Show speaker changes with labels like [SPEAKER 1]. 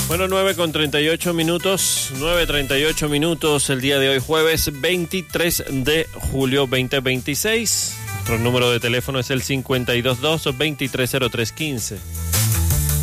[SPEAKER 1] Bueno, 9:38 minutos, 9:38 minutos el día de hoy, jueves 23 de julio 2026. Nuestro número de teléfono es el 522-230315.